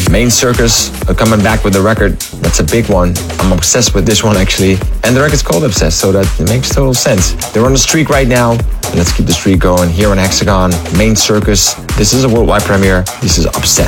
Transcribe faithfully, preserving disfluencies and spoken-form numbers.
Main Circus are coming back with a record. That's a big one. I'm obsessed with this one actually. And the record's called Obsessed, so that makes total sense. They're on the streak right now. Let's keep the streak going here on Hexagon. Main Circus. This is a worldwide premiere. This is Obsessed.